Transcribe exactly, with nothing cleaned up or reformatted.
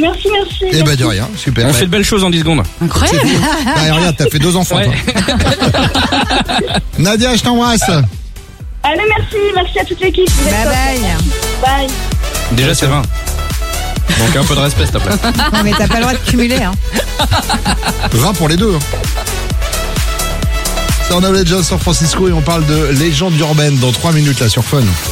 Merci, merci. Eh ben de rien, super. On fait de belles choses en dix secondes. Incroyable. Bah, regarde, t'as fait deux enfants, Ouais. toi. Nadia, je t'embrasse. Allez, merci, merci à toute l'équipe. Vous êtes Bye top. bye. Bye. Déjà, c'est vingt. Donc un peu de respect, s'il te plaît. Non mais t'as pas le droit de cumuler hein. vingt pour les deux. Ça, on a le Jazz San Francisco et on parle de légende urbaine dans trois minutes là sur Fun.